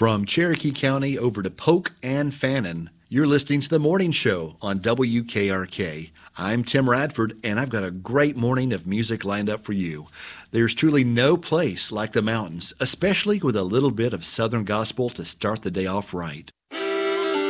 From Cherokee County over to Polk and Fannin, you're listening to The Morning Show on WKRK. I'm Tim Radford, and I've got a great morning of music lined up for you. There's truly no place like the mountains, especially with a little bit of Southern gospel to start the day off right.